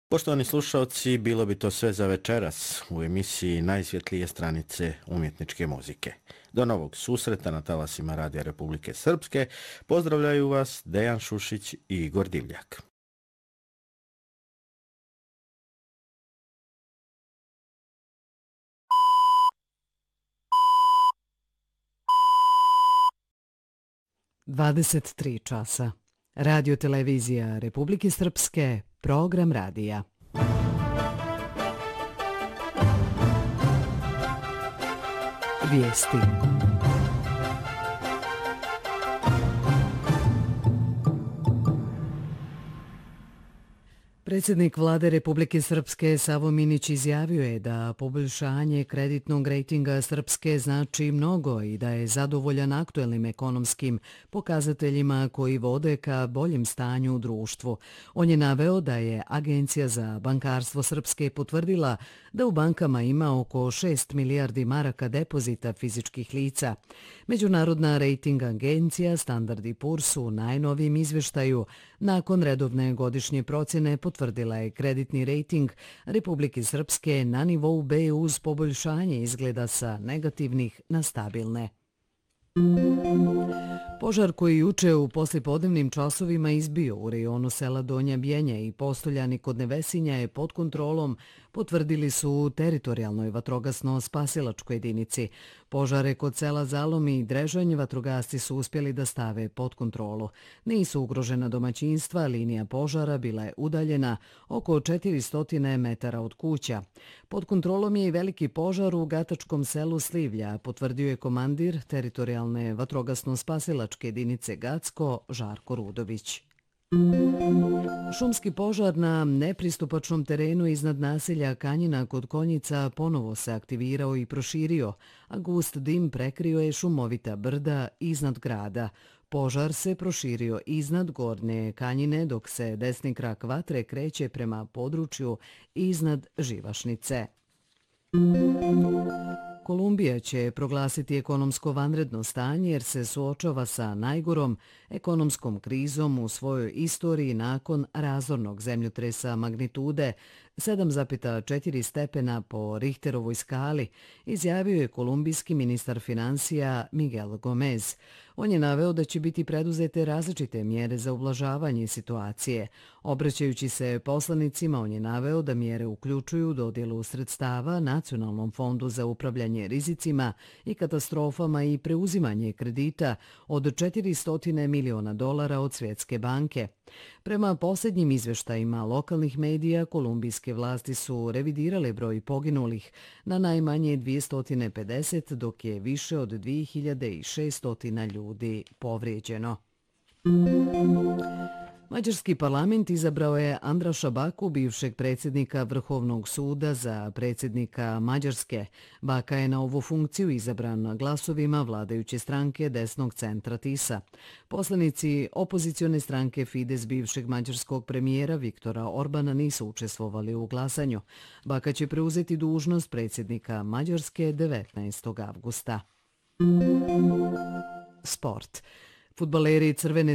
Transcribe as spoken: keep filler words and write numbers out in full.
Poštovani slušalci, bilo bi to sve za večeras u emisiji Najsvjetlije stranice umjetničke muzike. Do novog susreta na talasima Radija Republike Srpske. Pozdravljaju vas Dejan Šušić i Igor Divljak. dvadeset tri časa. Radio televizija Republike Srpske, program radija. Vijesti. Predsjednik Vlade Republike Srpske Savo Minić izjavio je da poboljšanje kreditnog rejtinga Srpske znači mnogo i da je zadovoljan aktuelnim ekonomskim pokazateljima koji vode ka boljem stanju u društvu. On je naveo da je Agencija za bankarstvo Srpske potvrdila da u bankama ima oko šest milijardi maraka depozita fizičkih lica. Međunarodna rejting agencija Standard and Poor's u najnovijem izvještaju nakon redovne godišnje procjene potvrdila je kreditni rejting Republike Srpske na nivou B uz poboljšanje izgleda sa negativnih na stabilne. Požar koji juče u poslijepodnevnim časovima izbio u rejonu sela Donja Bjenja i Postoljani kod Nevesinja je pod kontrolom, potvrdili su u teritorijalnoj vatrogasno-spasilačkoj jedinici. Požare kod sela Zalom i Drežanj vatrogasci su uspjeli da stave pod kontrolu. Nisu ugrožena domaćinstva, linija požara bila je udaljena oko četiristo metara od kuća. Pod kontrolom je i veliki požar u gatačkom selu Slivlja, potvrdio je komandir teritorijalne vatrogasno-spasilačke jedinice Gacko Žarko Rudović. Šumski požar na nepristupačnom terenu iznad naselja Kanjina kod Konjica ponovo se aktivirao i proširio, a gust dim prekrio je šumovita brda iznad grada. Požar se proširio iznad Gornje Kanjine dok se desni krak vatre kreće prema području iznad Živašnice. Kolumbija će proglasiti ekonomsko vanredno stanje jer se suočava sa najgorom ekonomskom krizom u svojoj istoriji nakon razornog zemljotresa magnitude sedam zarez četiri stepena po Richterovoj skali, izjavio je kolumbijski ministar financija Miguel Gomez. On je naveo da će biti preduzete različite mjere za ublažavanje situacije. Obraćajući se poslanicima, on je naveo da mjere uključuju dodjelu sredstava Nacionalnom fondu za upravljanje rizicima i katastrofama i preuzimanje kredita od četiristo miliona dolara od Svjetske banke. Prema posljednjim izvještajima lokalnih medija, kolumbijske vlasti su revidirale broj poginulih na najmanje dvjesto pedeset, dok je više od dvije hiljade šesto ljudi povrijeđeno. Mađarski parlament izabrao je Andraša Baku, bivšeg predsjednika Vrhovnog suda, za predsjednika Mađarske. Baka je na ovu funkciju izabran glasovima vladajuće stranke desnog centra Tisa. Poslanici opozicione stranke Fides bivšeg mađarskog premijera Viktora Orbana nisu učestvovali u glasanju. Baka će preuzeti dužnost predsjednika Mađarske devetnaestog avgusta. Sport. Fudbaleri Crvene